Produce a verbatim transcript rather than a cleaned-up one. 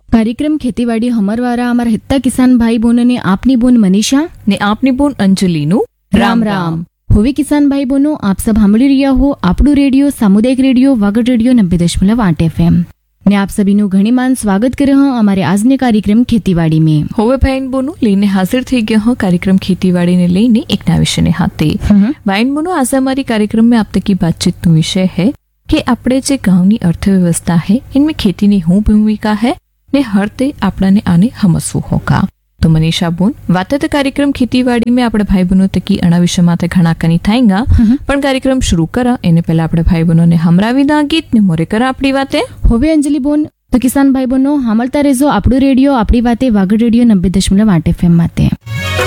કાર્યક્રમ ખેતીવાડી હમરવારા અમારા હિત્તા કિસાન ભાઈ બોન અને આપની બોન મનીષા ને આપની બોન અંજલિનું રામ રામ. હવે કિસાન ભાઈ બોનો આપ સબ સાંભળી રહ્યા હો આપણું રેડિયો સામુદાયિક રેડિયો વાગડ રેડિયો નબ્બે દશમલવ આઠ એફએમ ને આપ સભીનું ઘણી માન સ્વાગત કરે હા અમારે આજને કાર્યક્રમ ખેતીવાડી में. હવે ભાઈન બોનું લઈને હાજર થઈ ગયા હા કાર્યक्रम ખેતીવાડીને લઈને એક ના વિષયને હાથે. ભાઈન બોનું आज हमारी कार्यक्रम में आप तक की बातचीत નો विषय है कि આપણે જે ગાંવની અર્થવ્યવસ્થા है इनमें ખેતીની શું ભૂમિકા है ने हरते आपने आने समझવું होगा. तो मनीषा बोन वाते कार्यक्रम खेतीवाड़ी में આપણે ભાઈ બહેનો તકી અણા વિષય માથે ઘણા કની થાયગા પણ કાર્યક્રમ શરૂ કરા એને પહેલા આપણે ભાઈ બહેનોને હમરાવી દા ગીત ને મોરે કરા આપણી વાતે. હવે અંજલિ બોન તો કિસાન ભાઈ બહેનો હામલતા રહેજો આપણું રેડિયો આપણી વાતે વાગડ રેડિયો નબ્બે દશમલવ આઠ એફએમ માતે.